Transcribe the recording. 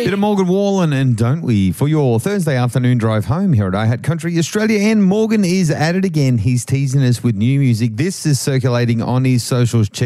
Bit of Morgan Wallen and Don't We for your Thursday afternoon drive home here at iHat Country Australia. And Morgan is at it again. He's teasing us with new music. This is circulating on his socials.